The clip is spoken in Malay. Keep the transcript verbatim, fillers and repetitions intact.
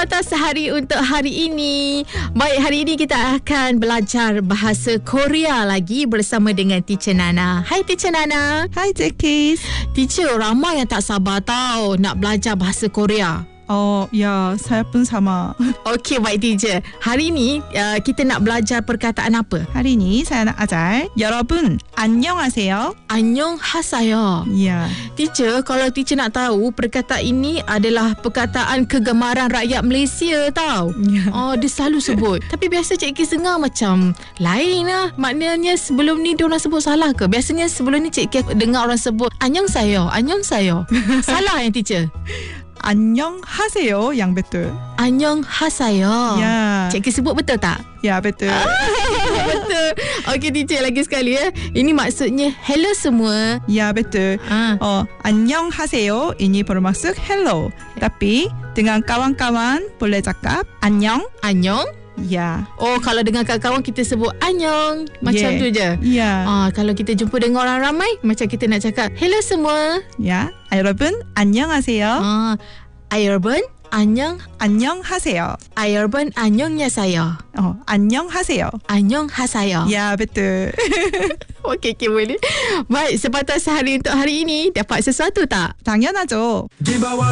Sepatah sehari untuk hari ini. Baik, hari ini kita akan belajar bahasa Korea lagi bersama dengan Teacher Nana. Hai Teacher Nana. Hai Jackie. Teacher, ramai yang tak sabar tau nak belajar bahasa Korea. Oh, ya, saya pun sama. Okey, baik Teacher. Hari ni uh, kita nak belajar perkataan apa? Hari ini saya nak ajar 여러분 안녕하세요. 안녕하세요. Ya. Teacher, kalau teacher nak tahu, perkataan ini adalah perkataan kegemaran rakyat Malaysia tau. Ya. Oh, dia selalu sebut. Tapi biasa Cik Kis dengar macam lain lah. Maknanya sebelum ni dia orang sebut salah ke? Biasanya sebelum ni Cik Kis dengar orang sebut annyeonghaseyo, annyeonghaseyo. Salah yang teacher? 안녕하세요 yang betul. annyeonghaseyo. Ya. Cik Kis sebut betul tak? Ya, betul. Betul. Okey teacher, lagi sekali ya. Ini maksudnya hello semua. Ya, betul. Ah. Oh, 안녕하세요 ini bermaksud hello. Tapi dengan kawan-kawan boleh cakap 안녕. Annyeong. Ya. Oh, kalau dengan kawan-kawan kita sebut annyeong. Macam Yeah. tu je. Ya. Ah, kalau kita jumpa dengan orang ramai, macam kita nak cakap hello semua. Ya. 여러분 안녕하세요. Ah, 여러분 안녕. 안녕하세요. 여러분 안녕하세요. 어, 안녕하세요. 안녕하세요. Ya, betul. Okey, okey, boleh. Baik, sepatah sehari untuk hari ini dapat sesuatu tak? 당연하죠. Di bawah